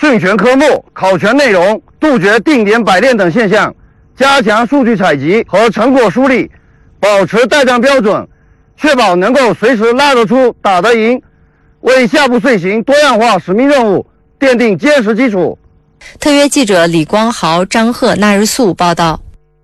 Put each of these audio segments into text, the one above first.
训选科目、考全内容，杜绝定点摆练等现象，加强数据采集和成果梳理，保持待战标准，确保能够随时拉得出、打得赢，为下部遂行多样化使命任务奠定坚实基础。 特约记者李光豪、张鹤、那日素报道。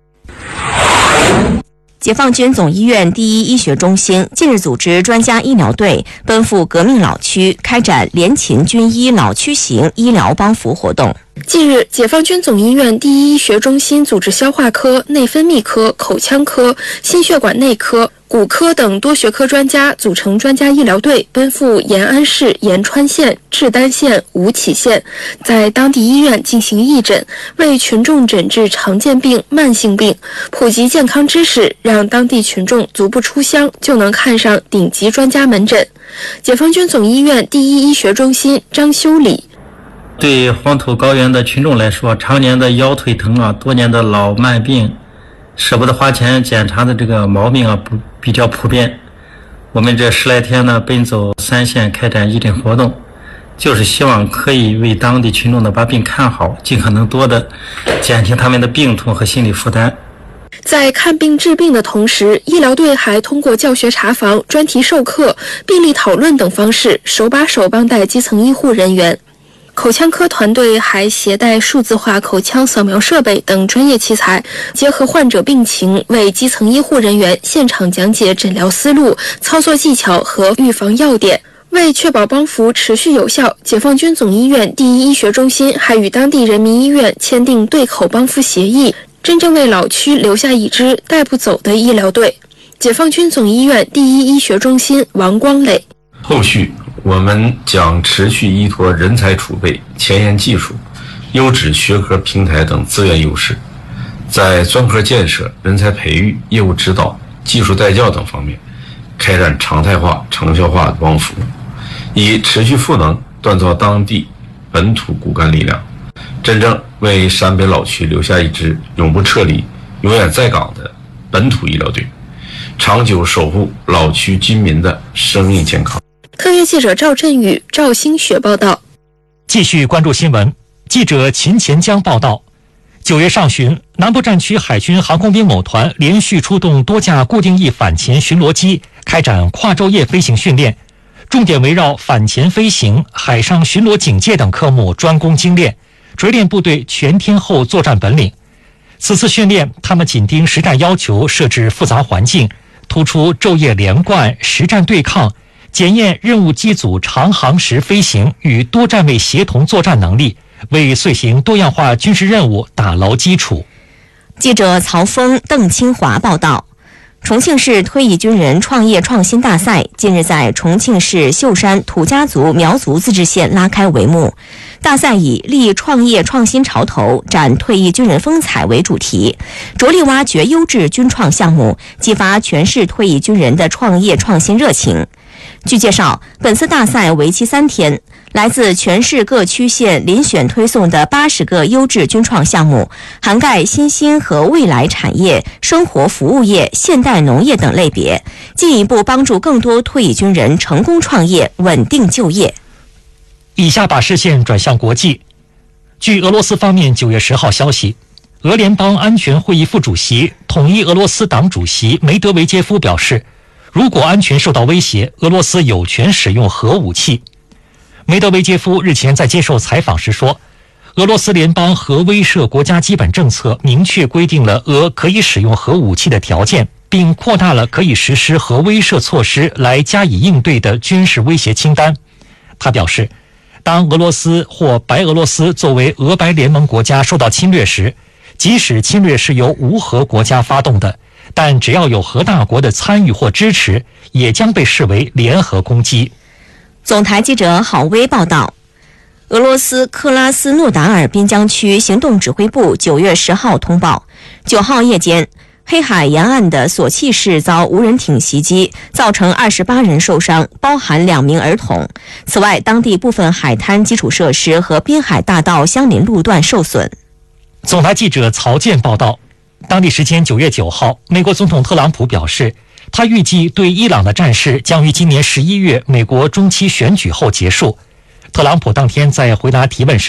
解放军总医院第一医学中心近日组织专家医疗队奔赴革命老区，开展联勤军医老区行医疗帮扶活动。 近日，解放军总医院第一医学中心组织消化科、内分泌科、口腔科、心血管内科、骨科等多学科专家组成专家医疗队奔赴延安市延川县、志丹县、吴起县，在当地医院进行义诊，为群众诊治常见病、慢性病，普及健康知识，让当地群众足不出乡就能看上顶级专家门诊。解放军总医院第一医学中心张修礼。 对黄土高原的群众来说，常年的腰腿疼啊，多年的老慢病，舍不得花钱检查的这个毛病啊，比较普遍。我们这10来天呢，奔走3县开展义诊活动，就是希望可以为当地群众的把病看好，尽可能多的减轻他们的病痛和心理负担。 在看病治病的同时，医疗队还通过教学查房、专题授课、病例讨论等方式，手把手帮带基层医护人员。口腔科团队还携带数字化口腔扫描设备等专业器材，结合患者病情，为基层医护人员现场讲解诊疗思路、操作技巧和预防要点。为确保帮扶持续有效，解放军总医院第一医学中心还与当地人民医院签订对口帮扶协议，真正为老区留下一支带不走的医疗队。解放军总医院第一医学中心王光磊。 后续我们将持续依托人才储备、前沿技术、优质学科平台等资源优势，在专科建设、人才培育、业务指导、技术带教等方面开展常态化、成效化的帮扶，以持续赋能锻造当地本土骨干力量，真正为陕北老区留下一支永不撤离、永远在岗的本土医疗队，长久守护老区居民的生命健康。 特约记者赵振宇、赵新雪报道。 继续关注新闻，记者秦前江报道，9月上旬，南部战区海军航空兵某团连续出动多架固定翼反潜巡逻机，开展跨昼夜飞行训练，重点围绕反潜飞行、海上巡逻警戒等科目专攻精练，锤炼部队全天候作战本领。此次训练，他们紧盯实战要求，设置复杂环境，突出昼夜连贯、实战对抗，检验任务机组长航时飞行与多站位协同作战能力，为遂行多样化军事任务打牢基础。 记者曹峰、邓清华报道。重庆市退役军人创业创新大赛近日在重庆市秀山土家族苗族自治县拉开帷幕。大赛以立创业创新潮头，展退役军人风采为主题，着力挖掘优质军创项目，激发全市退役军人的创业创新热情。据介绍，本次大赛为期3天，来自全市各区县遴选推送的80个优质军创项目，涵盖新兴和未来产业、生活服务业、现代农业等类别，进一步帮助更多退役军人成功创业、稳定就业。 以下把视线转向国际。据俄罗斯方面9月10号消息，俄联邦安全会议副主席、统一俄罗斯党主席梅德韦杰夫表示，如果安全受到威胁，俄罗斯有权使用核武器。梅德韦杰夫日前在接受采访时说，俄罗斯联邦核威慑国家基本政策明确规定了俄可以使用核武器的条件，并扩大了可以实施核威慑措施来加以应对的军事威胁清单。他表示，当俄罗斯或白俄罗斯作为俄白联盟国家受到侵略时，即使侵略是由无核国家发动的，但只要有核大国的参与或支持，也将被视为联合攻击。 总台记者郝威报道，俄罗斯克拉斯诺达尔边疆区行动指挥部9月10号通报，9号夜间，黑海沿岸的索契市遭无人艇袭击，造成28人受伤，包含2名儿童。此外，当地部分海滩基础设施和滨海大道相邻路段受损。 总台记者曹健报道，当地时间9月9号，美国总统特朗普表示，他预计对伊朗的战事将于今年11月美国中期选举后结束。特朗普当天在回答提问时